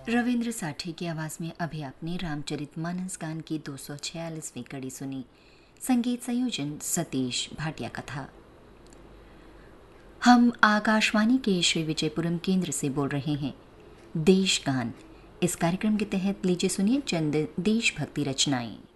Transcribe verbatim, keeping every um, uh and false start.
रविंद्र साठे की आवाज में अभी आपने रामचरितमानस गान की दो सौ छियालीसवीं कड़ी सुनी। संगीत संयोजन सतीश भाटिया का था। हम आकाशवाणी के श्री विजयपुरम केंद्र से बोल रहे हैं। देश गान इस कार्यक्रम के तहत लीजिए सुनिए चंद देशभक्ति रचनाएं।